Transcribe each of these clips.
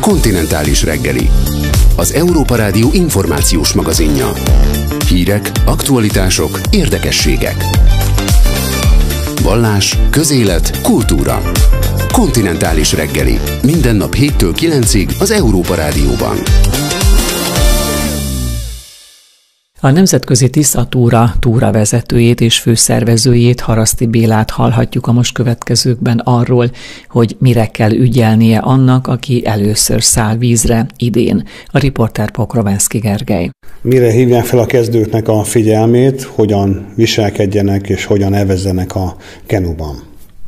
Kontinentális reggeli. Az Európa Rádió információs magazinja. Hírek, aktualitások, érdekességek. Vallás, közélet, kultúra. Kontinentális reggeli. Minden nap 7-től 9-ig az Európa Rádióban. A Nemzetközi Tisza túravezetőjét és főszervezőjét, Haraszti Bélát hallhatjuk a most következőkben arról, hogy mire kell ügyelnie annak, aki először száll vízre idén. A riporter Pokrovenszky Gergely. Mire hívják fel a kezdőknek a figyelmét, hogyan viselkedjenek és hogyan evezzenek a kenuban?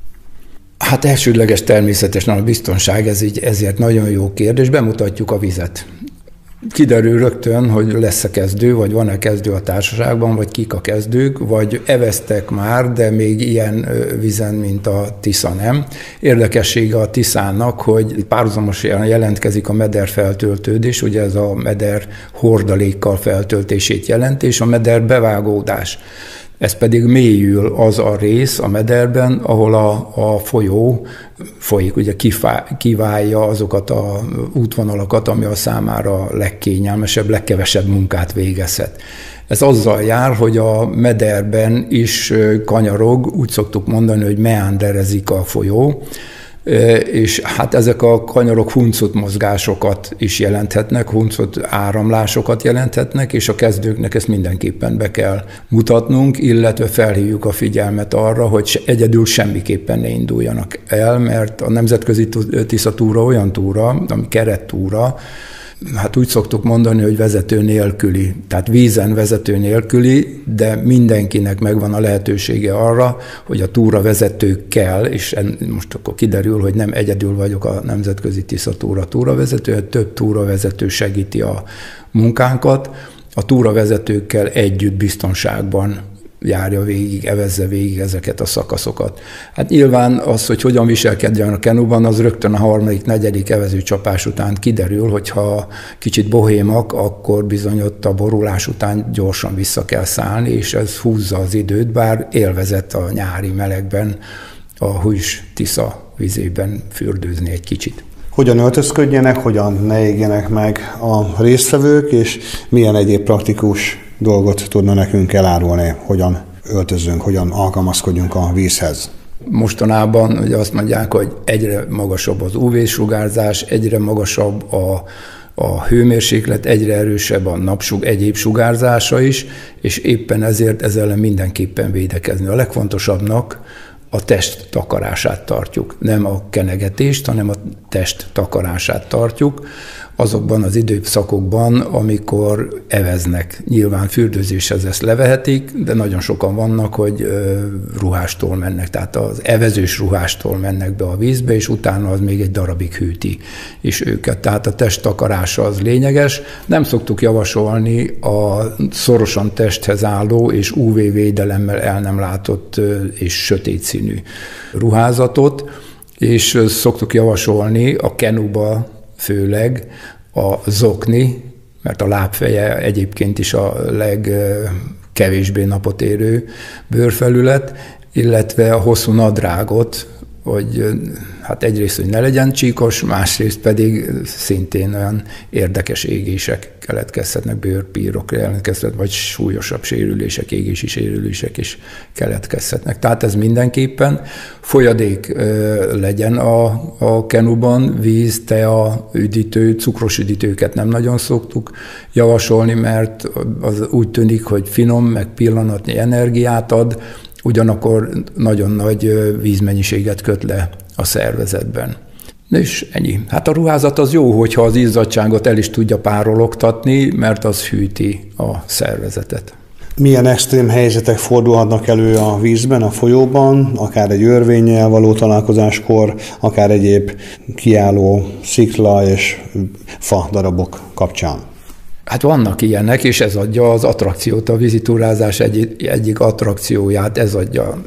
Hát elsődleges természetesen a biztonság, ezért nagyon jó kérdés. Bemutatjuk a vizet. Kiderül rögtön, hogy lesz-e kezdő, vagy van-e kezdő a társaságban, vagy kik a kezdők, vagy eveztek már, de még ilyen vízen, mint a Tisza nem. Érdekessége a Tiszának, hogy párhuzamosan jelentkezik a meder feltöltődés, ugye ez a meder hordalékkal feltöltését jelenti, és a meder bevágódás. Ez pedig mélyül az a rész a mederben, ahol a folyó folyik, ugye kiválja azokat az útvonalakat, ami a számára legkényelmesebb, legkevesebb munkát végezhet. Ez azzal jár, hogy a mederben is kanyarog, úgy szoktuk mondani, hogy meanderezik a folyó, és hát ezek a kanyarok huncut mozgásokat is jelenthetnek, huncut áramlásokat jelenthetnek, és a kezdőknek ezt mindenképpen be kell mutatnunk, illetve felhívjuk a figyelmet arra, hogy egyedül semmiképpen ne induljanak el, mert a Nemzetközi Tisza túra olyan túra, ami kerettúra, hát úgy szoktuk mondani, hogy vezető nélküli, tehát vízen vezető nélküli, de mindenkinek megvan a lehetősége arra, hogy a túravezetőkkel, és most akkor kiderül, hogy nem egyedül vagyok a Nemzetközi Tisza túravezető, több túravezető segíti a munkánkat, a túravezetőkkel együtt biztonságban járja végig, evezze végig ezeket a szakaszokat. Hát nyilván az, hogy hogyan viselkedjen a kenuban, az rögtön a harmadik, negyedik evezőcsapás után kiderül, hogyha kicsit bohémak, akkor bizony ott a borulás után gyorsan vissza kell szállni, és ez húzza az időt, bár élvezett a nyári melegben a hűs Tisza vizében fürdőzni egy kicsit. Hogyan öltözködjenek, hogyan ne égjenek meg a résztvevők, és milyen egyéb praktikus dolgot tudna nekünk elárulni, hogyan öltözünk, hogyan alkalmazkodjunk a vízhez? Mostanában ugye azt mondják, hogy egyre magasabb az UV-sugárzás, egyre magasabb a hőmérséklet, egyre erősebb a egyéb sugárzása is, és éppen ezért ezzel ellen mindenképpen védekezni. A legfontosabbnak a test takarását tartjuk. Nem a kenegetést, hanem a test takarását tartjuk azokban az időszakokban, amikor eveznek. Nyilván fürdőzéshez ezt levehetik, de nagyon sokan vannak, hogy ruhástól mennek, tehát az evezős ruhástól mennek be a vízbe, és utána az még egy darabig hűti is őket. Tehát a test takarása az lényeges. Nem szoktuk javasolni a szorosan testhez álló és UV-védelemmel el nem látott és sötét színű ruházatot, és szoktuk javasolni a kenuba főleg a zokni, mert a lábfeje egyébként is a legkevésbé napot érő bőrfelület, illetve a hosszú nadrágot, hogy hát egyrészt, hogy ne legyen csíkos, másrészt pedig szintén olyan érdekes égések keletkezhetnek, bőrpírok keletkezhetnek, vagy súlyosabb sérülések, égési sérülések is keletkezhetnek. Tehát ez mindenképpen folyadék legyen a kenuban, víz, tea, üdítő, cukros üdítőket nem nagyon szoktuk javasolni, mert az úgy tűnik, hogy finom, meg pillanatnyi energiát ad, ugyanakkor nagyon nagy vízmennyiséget köt le a szervezetben. És ennyi. Hát a ruházat az jó, hogyha az izzadtságot el is tudja párologtatni, mert az hűti a szervezetet. Milyen extrém helyzetek fordulhatnak elő a vízben, a folyóban, akár egy örvénnyel való találkozáskor, akár egyéb kiálló szikla és fa darabok kapcsán? Hát vannak ilyenek, és ez adja az attrakciót, a vízitúrázás egyik attrakcióját, ez adja.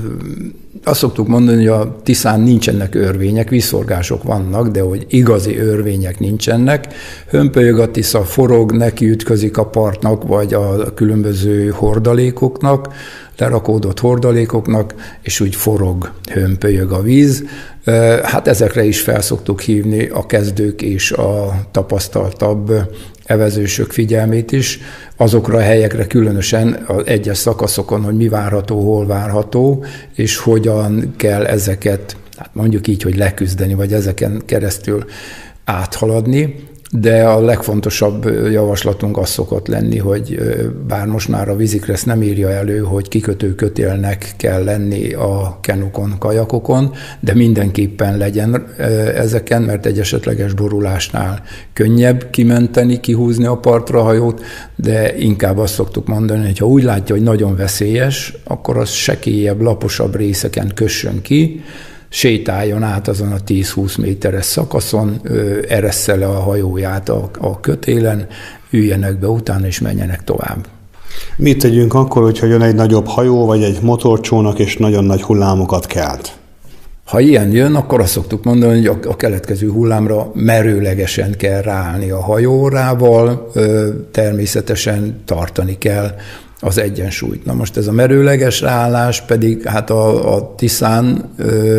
Azt szoktuk mondani, hogy a Tiszán nincsenek örvények, vízszorgások vannak, de hogy igazi örvények nincsenek. Hömpölyög a Tisza, forog, nekiütközik a partnak, vagy a különböző hordalékoknak, lerakódott hordalékoknak, és úgy forog, hömpölyög a víz. Hát ezekre is fel szoktuk hívni a kezdők és a tapasztaltabb evezősök figyelmét is, azokra a helyekre különösen az egyes szakaszokon, hogy mi várható, hol várható, és hogyan kell ezeket, hát mondjuk így, hogy leküzdeni, vagy ezeken keresztül áthaladni. De a legfontosabb javaslatunk az szokott lenni, hogy bár most már a vízikressz nem írja elő, hogy kikötő-kötélnek kell lenni a kenukon, kajakokon, de mindenképpen legyen ezeken, mert egy esetleges borulásnál könnyebb kimenteni, kihúzni a partra a hajót, de inkább azt szoktuk mondani, hogy ha úgy látja, hogy nagyon veszélyes, akkor az sekélyebb, laposabb részeken kössön ki, sétáljon át azon a 10-20 méteres szakaszon, eresssze le a hajóját a kötélen, üljenek be utána és menjenek tovább. Mit tegyünk akkor, hogyha jön egy nagyobb hajó, vagy egy motorcsónak, és nagyon nagy hullámokat kelt? Ha ilyen jön, akkor azt szoktuk mondani, hogy a keletkező hullámra merőlegesen kell ráállni a hajórával, természetesen tartani kell az egyensúlyt. Na most ez a merőleges ráállás pedig hát a Tiszán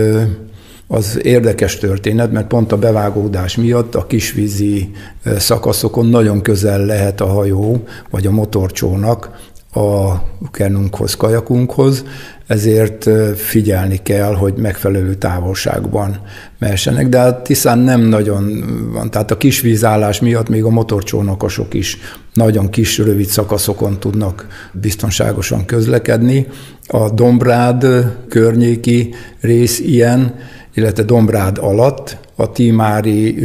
az érdekes történet, mert pont a bevágódás miatt a kisvízi szakaszokon nagyon közel lehet a hajó vagy a motorcsónak a kenunkhoz, kajakunkhoz, ezért figyelni kell, hogy megfelelő távolságban mehessenek, de a Tiszán nem nagyon van, tehát a kisvízállás miatt még a motorcsónakosok is nagyon kis, rövid szakaszokon tudnak biztonságosan közlekedni. A Dombrád környéki rész ilyen, illetve Dombrád alatt a Tímári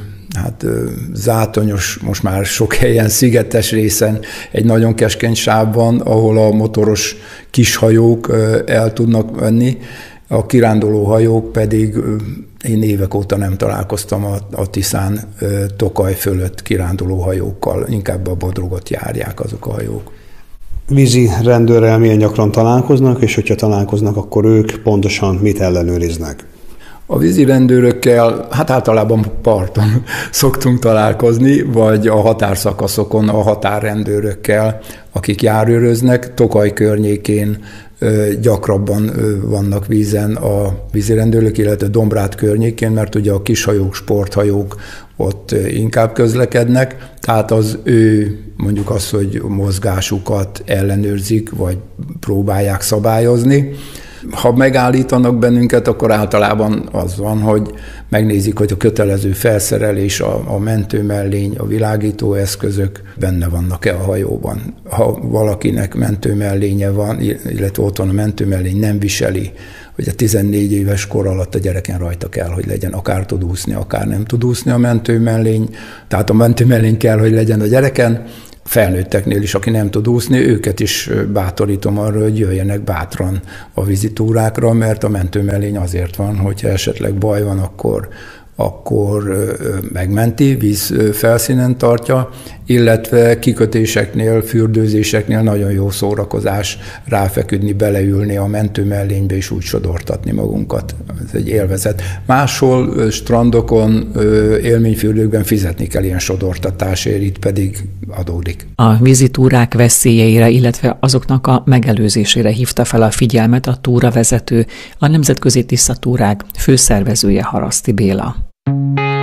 zátonyos, most már sok helyen szigetes részen egy nagyon keskeny sávban, ahol a motoros kishajók el tudnak menni, a kiránduló hajók pedig én évek óta nem találkoztam a Tiszán Tokaj fölött kiránduló hajókkal, inkább a Bodrogot járják azok a hajók. Vízi rendőrrel milyen gyakran találkoznak, és hogyha találkoznak, akkor ők pontosan mit ellenőriznek? A vízi rendőrökkel hát általában parton szoktunk találkozni, vagy a határszakaszokon a határrendőrökkel, akik járőröznek. Tokaj környékén gyakrabban vannak vízen a vízirendőrök, illetve Dombrád környékén, mert ugye a kishajók, sporthajók ott inkább közlekednek, tehát az ő mondjuk az, hogy mozgásukat ellenőrzik, vagy próbálják szabályozni. Ha megállítanak bennünket, akkor általában az van, hogy megnézik, hogy a kötelező felszerelés, a mentőmellény, a világító eszközök benne vannak-e a hajóban. Ha valakinek mentőmellénye van, illetve otthon a mentőmellény nem viseli, hogy a 14 éves kor alatt a gyereken rajta kell, hogy legyen, akár tud úszni, akár nem tud úszni a mentőmellény. Tehát a mentőmellény kell, hogy legyen a gyereken. Felnőtteknél is, aki nem tud úszni, őket is bátorítom arra, hogy jöjjenek bátran a vizitúrákra, mert a mentőmellény azért van, hogyha esetleg baj van, akkor megmenti, víz felszínen tartja, illetve kikötéseknél, fürdőzéseknél nagyon jó szórakozás ráfeküdni, beleülni a mentőmellénybe és úgy sodortatni magunkat. Ez egy élvezet. Máshol strandokon, élményfürdőkben fizetni kell ilyen sodortatásért, itt pedig adódik. A vízitúrák veszélyeire, illetve azoknak a megelőzésére hívta fel a figyelmet a túravezető, a Nemzetközi Tiszatúrák főszervezője, Haraszti Béla.